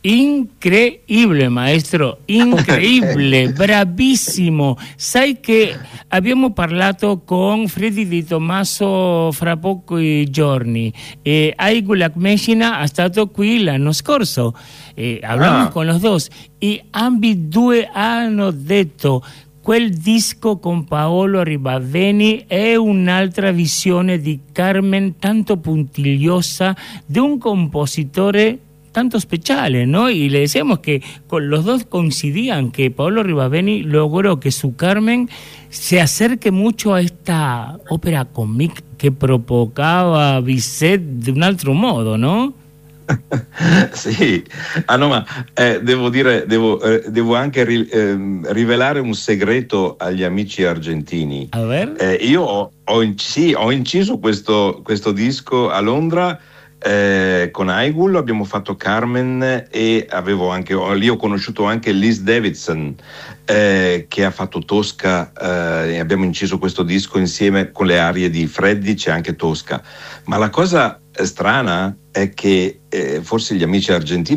Incredibile maestro, incredibile, bravissimo. Sai che abbiamo parlato con Freddy Di Tommaso fra pochi giorni e Aigul Messina è stato qui l'anno scorso. Hablamos con los dos e ambidue hanno detto quel disco con Paolo Ribaveni è un'altra visione di Carmen, tanto puntigliosa, di un compositore tanto especial, ¿no? Y le decíamos que con los dos coincidían que Paolo Ribaveni logró que su Carmen se acerque mucho a esta ópera cómica que provocava Bizet de un altro modo, ¿no? Sì, no, ma devo anche rivelare un segreto agli amici argentini. A ver. Io ho inciso questo disco a Londra con Aigul, abbiamo fatto Carmen e lì ho conosciuto anche Liz Davidson che ha fatto Tosca e abbiamo inciso questo disco insieme con le arie di Freddy, c'è anche Tosca. Ma la cosa strana è che forse gli amici argentini